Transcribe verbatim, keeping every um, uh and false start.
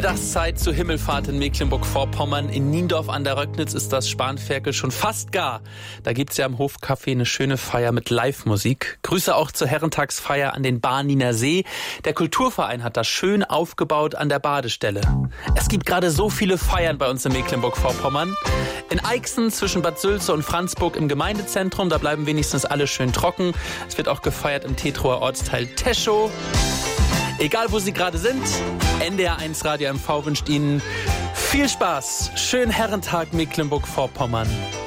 Mittagszeit zur Himmelfahrt in Mecklenburg-Vorpommern. In Niendorf an der Röcknitz ist das Spanferkel schon fast gar. Da gibt's ja im Hofcafé eine schöne Feier mit Live-Musik. Grüße auch zur Herrentagsfeier an den Barniner See. Der Kulturverein hat das schön aufgebaut an der Badestelle. Es gibt gerade so viele Feiern bei uns in Mecklenburg-Vorpommern. InEixen zwischen Bad Sülze und Franzburg im Gemeindezentrum, da bleiben wenigstens alle schön trocken. Es wird auch gefeiert im Tetrower Ortsteil Teschow. Egal, wo Sie gerade sind, N D R eins Radio M V wünscht Ihnen viel Spaß. Schönen Herrentag Mecklenburg-Vorpommern.